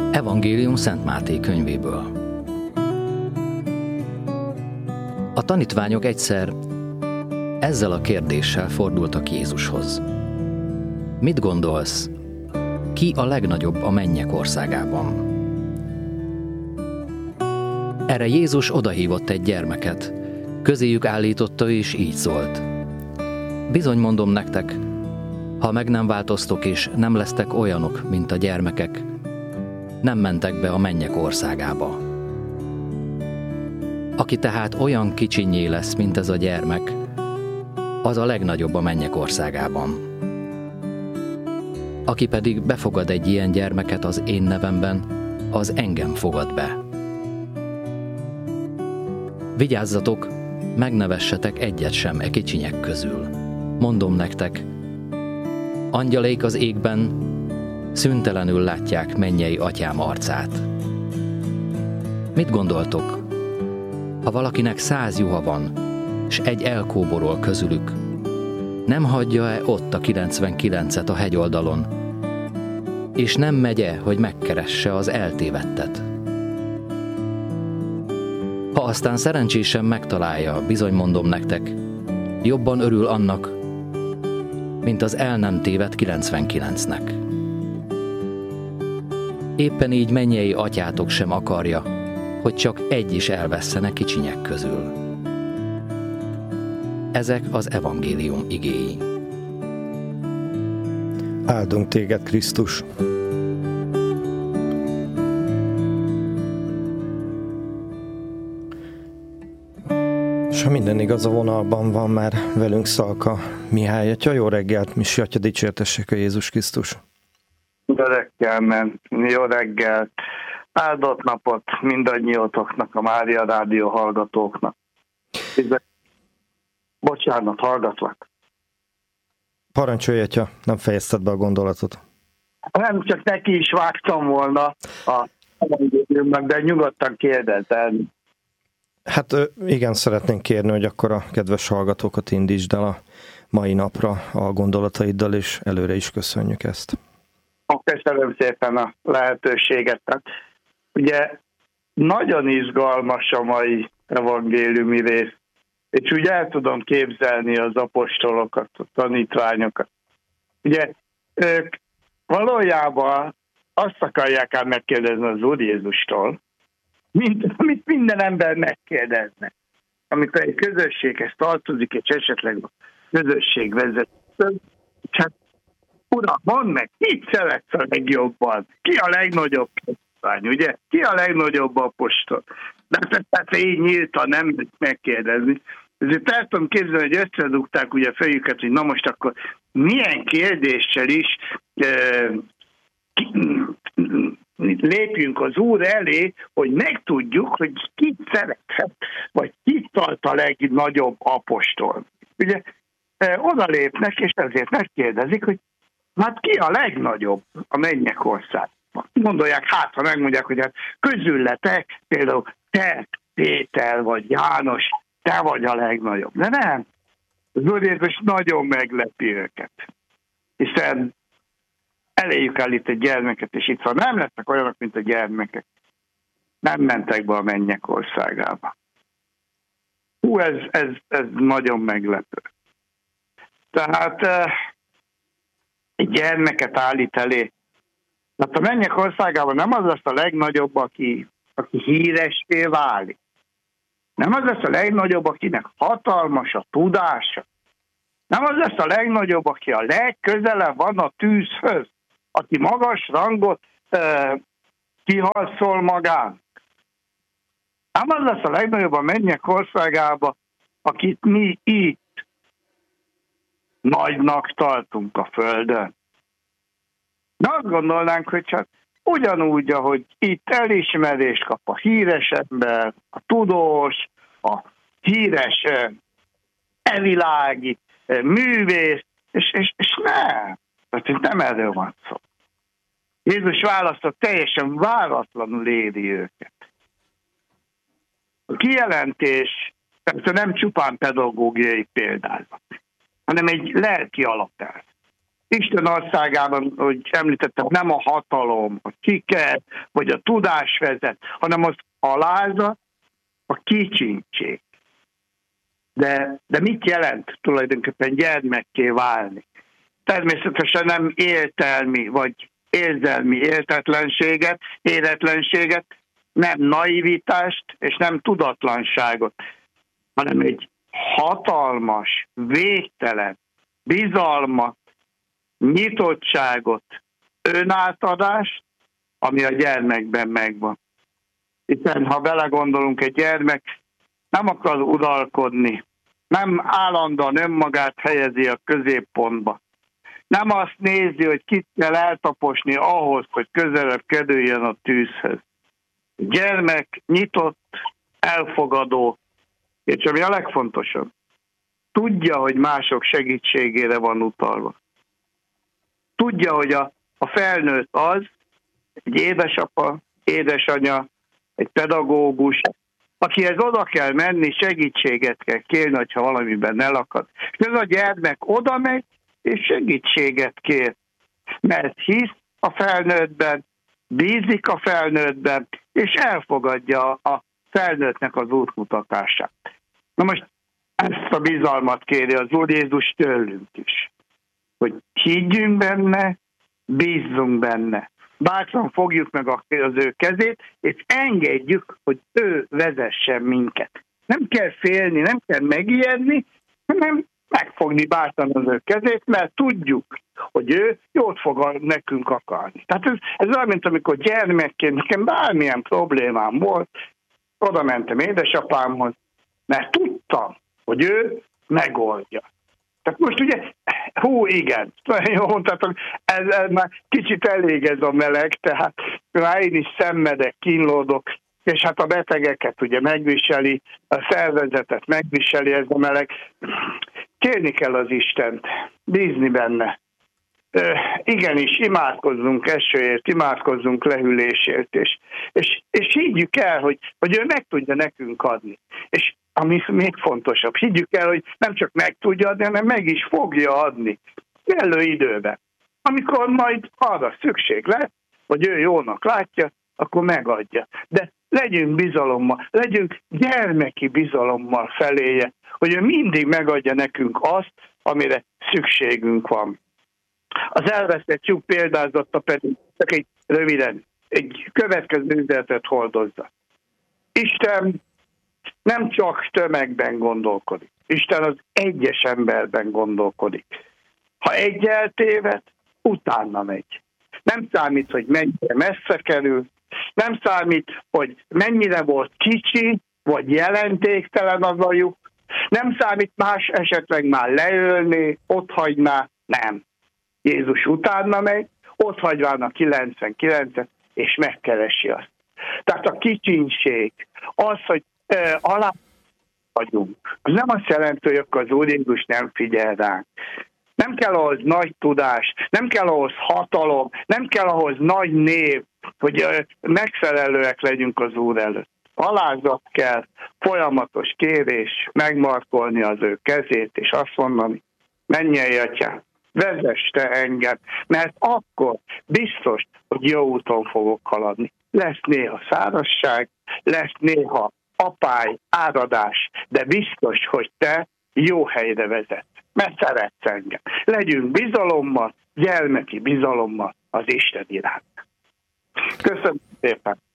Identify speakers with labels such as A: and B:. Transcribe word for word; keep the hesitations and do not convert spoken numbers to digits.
A: Evangélium Szent Máté könyvéből. A tanítványok egyszer ezzel a kérdéssel fordultak Jézushoz. Mit gondolsz, ki a legnagyobb a mennyek országában? Erre Jézus odahívott egy gyermeket, közéjük állította és így szólt. Bizony mondom nektek, ha meg nem változtok és nem lesztek olyanok, mint a gyermekek, nem mentek be a mennyek országába. Aki tehát olyan kicsinyé lesz, mint ez a gyermek, az a legnagyobb a mennyek országában. Aki pedig befogad egy ilyen gyermeket az én nevemben, az engem fogad be. Vigyázzatok, megnevessetek egyet sem e kicsinyek közül. Mondom nektek, angyalaik az égben szüntelenül látják mennyei atyám arcát. Mit gondoltok? Ha valakinek száz juha van, s egy elkóborol közülük, nem hagyja-e ott a kilencvenkilencet a hegyoldalon, és nem megye, hogy megkeresse az eltévedtet? Ha aztán szerencsésen megtalálja, bizony mondom nektek, jobban örül annak, mint az el nem tévedt kilencvenkilencnek. Éppen így mennyei atyátok sem akarja, hogy csak egy is elvesszenek kicsinyek közül. Ezek az evangélium igéi.
B: Áldunk téged, Krisztus! És ha minden igaz, a vonalban van már velünk Szalka Mihály atya. Jó reggelt, Misi atya, dicsértessék a Jézus Krisztus!
C: Jó reggelt, jó reggelt! Áldott napot mindannyiótoknak, a Mária Rádió hallgatóknak. Bocsánat, hallgatlak.
B: Parancsolj, atya, nem fejezted be a gondolatot.
C: Nem, csak neki is vágtam volna a evangéliumnak, de nyugodtan kérdezzen.
B: Hát igen, szeretnénk kérni, hogy akkor a kedves hallgatókat indítsd el a mai napra a gondolataiddal, és előre is köszönjük ezt.
C: Köszönöm szépen a lehetőséget. Ugye nagyon izgalmas a mai evangéliumi rész, és úgy el tudom képzelni az apostolokat, a tanítványokat. Ugye ők valójában azt akarják ám megkérdezni az Úr Jézustól, mint amit minden ember megkérdezne. Amikor egy közösséghez tartozik, és esetleg a közösség vezető, csak Uram, mondd meg, kit szeretsz a legjobban? Ki a legnagyobb tanítány, ugye? Ki a legnagyobb apostol? De tehát így nyíltan nem megkérdezni. Ezért el tudom képzelni, hogy összedugták ugye a fejüket, hogy na most akkor milyen kérdéssel is e, lépjünk az Úr elé, hogy megtudjuk, hogy kit szerethet, vagy kit tart a legnagyobb apostol. Ugye e, oda lépnek, és ezért megkérdezik, hogy hát ki a legnagyobb a mennyek országban? Gondolják, hát ha megmondják, hogy hát közületek, például te, Péter vagy János, te vagy a legnagyobb. De nem. Az Úr Jézus nagyon meglepi őket. Hiszen eléjük állít egy gyermeket, és itt van, nem lesznek olyanok, mint a gyermekek. Nem mentek be a mennyek országába. Hú, ez, ez, ez nagyon meglepő. Tehát egy gyermeket állít elé. Tehát a mennyek országában nem az lesz a legnagyobb, aki, aki híressé válik. Nem az lesz a legnagyobb, akinek hatalmas a tudása. Nem az lesz a legnagyobb, aki a legközelebb van a tűzhöz, aki magas rangot e, kiharcol magán. Nem az lesz a legnagyobb a mennyek országában, akit mi itt nagynak tartunk a földön. De azt gondolnánk, hogy csak ugyanúgy, ahogy itt elismerést kap a híres ember, a tudós, a híres evilági művész, és, és, és nem. Tehát nem erről van szó. Jézus választott teljesen váratlanul éri őket. A kijelentés persze nem csupán pedagógiai példázat, hanem egy lelki alapelv. Isten országában, hogy említettem, nem a hatalom, a siker, vagy a tudás vezet, hanem az alázat, a kicsintség. De, de mit jelent tulajdonképpen gyermekké válni? Természetesen nem értelmi, vagy érzelmi értetlenséget, éretlenséget, nem naivitást, és nem tudatlanságot, hanem egy hatalmas, végtelen, bizalmat, nyitottságot, önátadást, ami a gyermekben megvan. Hiszen ha belegondolunk, egy gyermek nem akar uralkodni, nem állandóan önmagát helyezi a középpontba. Nem azt nézi, hogy kit kell eltaposni ahhoz, hogy közelebb kerüljön a tűzhöz. A gyermek nyitott, elfogadó, és ami a legfontosabb, tudja, hogy mások segítségére van utalva. Tudja, hogy a, a felnőtt az, egy édesapa, édesanya, egy pedagógus, akihez oda kell menni, segítséget kell kérni, hogyha valamiben elakad. És ez a gyermek oda megy, és segítséget kér. Mert hisz a felnőttben, bízik a felnőttben, és elfogadja a felnőttnek az útmutatását. Na most ezt a bizalmat kéri az Úr Jézus tőlünk is. Hogy higgyünk benne, bízzunk benne. Bátran fogjuk meg az ő kezét, és engedjük, hogy ő vezessen minket. Nem kell félni, nem kell megijedni, hanem megfogni bátran az ő kezét, mert tudjuk, hogy ő jót fog nekünk akarni. Tehát ez, ez olyan, mint amikor gyermekként nekem bármilyen problémám volt, oda mentem édesapámhoz, mert tudtam, hogy ő megoldja. Tehát most ugye, hú, igen, jó mondtátok, ez, ez már kicsit elég ez a meleg, tehát már én is szenvedek, kínlódok, és hát a betegeket ugye megviseli, a szervezetet megviseli ez a meleg. Kérni kell az Istent, bízni benne. Ö, igenis, imádkozzunk esőért, imádkozzunk lehűlésért, és, és, és higgyük el, hogy, hogy ő meg tudja nekünk adni. És ami még fontosabb, higgyük el, hogy nem csak meg tudja adni, hanem meg is fogja adni kellő időben. Amikor majd arra szükség lesz, hogy ő jónak látja, akkor megadja. De legyünk bizalommal, legyünk gyermeki bizalommal feléje, hogy ő mindig megadja nekünk azt, amire szükségünk van. Az elveszett tyúk példázata pedig csak egy röviden, egy következő üzenetet hordozza. Isten nem csak tömegben gondolkodik. Isten az egyes emberben gondolkodik. Ha egy eltéved, utána megy. Nem számít, hogy mennyire messze kerül, nem számít, hogy mennyire volt kicsi, vagy jelentéktelen az a lyuk, nem számít, más esetleg már leölné, otthagyná, nem. Jézus utána megy, otthagyván a kilencvenkilencet, és megkeresi azt. Tehát a kicsinség, az, hogy uh, alá vagyunk, az nem azt jelenti, hogy akkor az Úr Jézus nem figyel ránk. Nem kell ahhoz nagy tudás, nem kell ahhoz hatalom, nem kell ahhoz nagy név, hogy uh, megfelelőek legyünk az Úr előtt. Alázat kell, folyamatos kérés, megmarkolni az ő kezét, és azt mondani, mennyei Atyám, vezess te engem, mert akkor biztos, hogy jó úton fogok haladni. Lesz néha szárazság, lesz néha apály, áradás, de biztos, hogy te jó helyre vezetsz, mert szeretsz engem. Legyünk bizalommal, gyermeki bizalommal az Isten iránt. Köszönöm szépen!